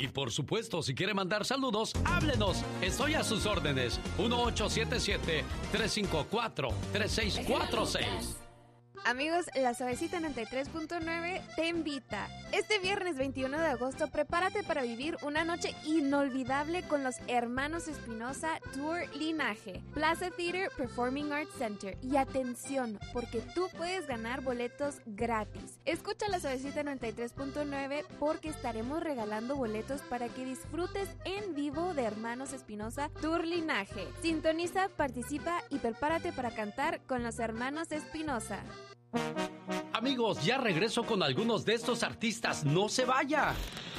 Y por supuesto, si quiere mandar saludos, háblenos. Estoy a sus órdenes. 1877-354-3646. Amigos, la Suavecita 93.9 te invita. Este viernes 21 de agosto, prepárate para vivir una noche inolvidable con los hermanos Espinosa Tour Linaje, Plaza Theater Performing Arts Center. Y atención, porque tú puedes ganar boletos gratis. Escucha la Suavecita 93.9 porque estaremos regalando boletos para que disfrutes en vivo de Hermanos Espinosa Tour Linaje. Sintoniza, participa y prepárate para cantar con los hermanos Espinosa. Amigos, ya regreso con algunos de estos artistas. ¡No se vaya!